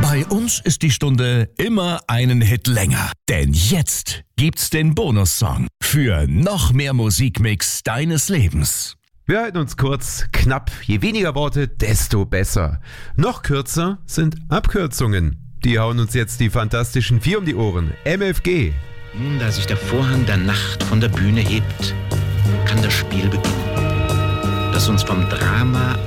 Bei uns ist die Stunde immer einen Hit länger. Denn jetzt gibt's den Bonussong für noch mehr Musikmix deines Lebens. Wir halten uns kurz, knapp. Je weniger Worte, desto besser. Noch kürzer sind Abkürzungen. Die hauen uns jetzt die fantastischen 4 um die Ohren. MFG. Nun, da sich der Vorhang der Nacht von der Bühne hebt, kann das Spiel beginnen, das uns vom Drama